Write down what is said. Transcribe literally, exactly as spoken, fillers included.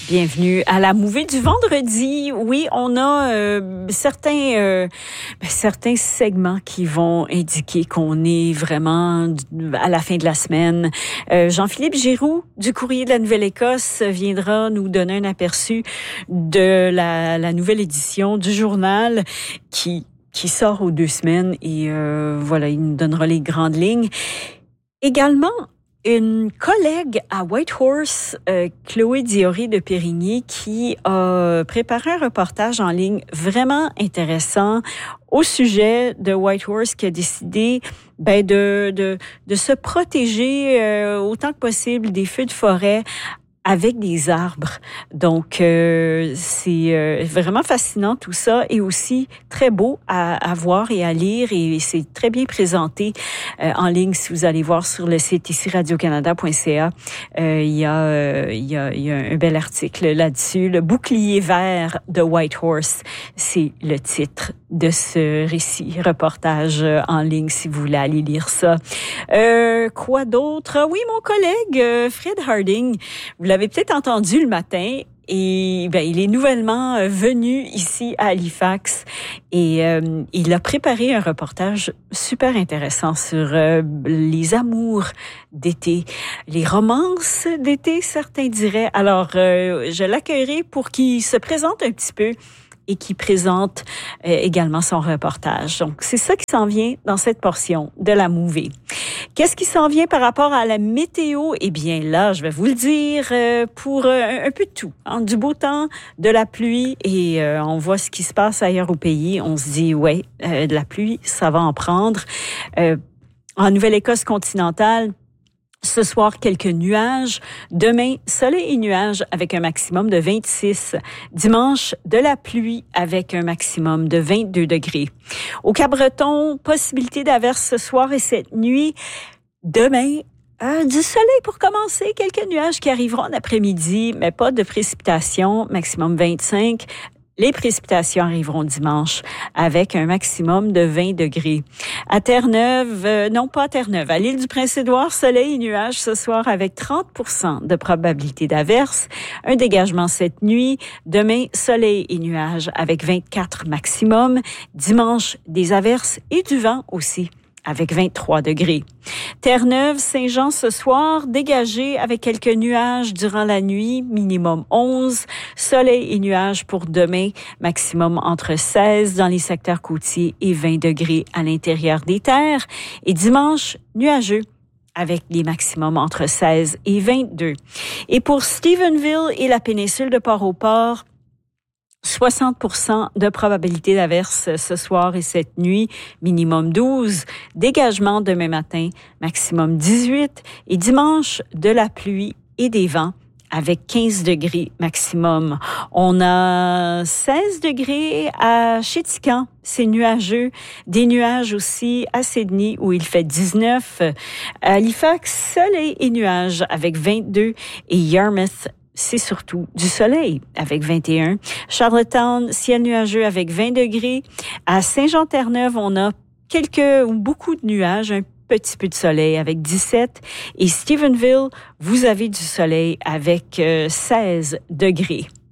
Bienvenue à la mouvée du vendredi. Oui, on a euh, certains euh, ben, certains segments qui vont indiquer qu'on est vraiment à la fin de la semaine. Euh, Jean-Philippe Giroux du Courrier de la Nouvelle-Écosse viendra nous donner un aperçu de la, la nouvelle édition du journal qui qui sort aux deux semaines et euh, voilà, il nous donnera les grandes lignes. Également, une collègue à Whitehorse, euh, Chloé Diori de Périgny, qui a préparé un reportage en ligne vraiment intéressant au sujet de Whitehorse, qui a décidé ben, de, de, de se protéger euh, autant que possible des feux de forêt avec des arbres. Donc, euh, c'est euh, vraiment fascinant tout ça et aussi très beau à, à voir et à lire et c'est très bien présenté euh, en ligne si vous allez voir sur le site ici radio canada point c a. Euh, il y a, euh, il y a, il y a un bel article là-dessus. Le bouclier vert de Whitehorse, c'est le titre de ce récit, reportage en ligne si vous voulez aller lire ça. Euh, quoi d'autre? Oui, mon collègue euh, Fred Harding, vous l'avez peut-être entendu le matin, et ben il est nouvellement venu ici à Halifax et euh, il a préparé un reportage super intéressant sur euh, les amours d'été, les romances d'été, certains diraient. Alors, euh, je l'accueillerai pour qu'il se présente un petit peu et qui présente euh, également son reportage. Donc, c'est ça qui s'en vient dans cette portion de la mouvée. Qu'est-ce qui s'en vient par rapport à la météo? Eh bien, là, je vais vous le dire, euh, pour euh, un peu de tout. Hein, du beau temps, de la pluie, et euh, on voit ce qui se passe ailleurs au pays. On se dit, ouais, euh, de la pluie, ça va en prendre. Euh, en Nouvelle-Écosse continentale, ce soir, quelques nuages. Demain, soleil et nuages avec un maximum de vingt-six. Dimanche, de la pluie avec un maximum de vingt-deux degrés. Au Cap-Breton, possibilité d'averse ce soir et cette nuit. Demain, euh, du soleil pour commencer. Quelques nuages qui arriveront en après-midi, mais pas de précipitations. Maximum vingt-cinq. Les précipitations arriveront dimanche avec un maximum de vingt degrés. À Terre-Neuve, euh, non pas à Terre-Neuve, à l'île du Prince-Édouard, soleil et nuages ce soir avec trente pour cent de probabilité d'averse. Un dégagement cette nuit. Demain, soleil et nuages avec vingt-quatre maximum. Dimanche, des averses et du vent aussi, avec vingt-trois degrés. Terre-Neuve, Saint-Jean ce soir, dégagé avec quelques nuages durant la nuit, minimum onze. Soleil et nuages pour demain, maximum entre seize dans les secteurs côtiers et vingt degrés à l'intérieur des terres. Et dimanche, nuageux, avec les maximums entre seize et vingt-deux. Et pour Stephenville et la péninsule de Port-au-Port, soixante pour cent de probabilité d'averse ce soir et cette nuit, minimum douze. Dégagement demain matin, maximum dix-huit. Et dimanche, de la pluie et des vents avec quinze degrés maximum. On a seize degrés à Chéticamp, c'est nuageux. Des nuages aussi à Sydney où il fait dix-neuf. À Halifax, soleil et nuages avec vingt-deux. Et Yarmouth, c'est surtout du soleil avec vingt et un. Charlottetown, ciel nuageux avec vingt degrés. À Saint-Jean-Terre-Neuve, on a quelques ou beaucoup de nuages, un petit peu de soleil avec dix-sept. Et Stephenville, vous avez du soleil avec euh, seize degrés.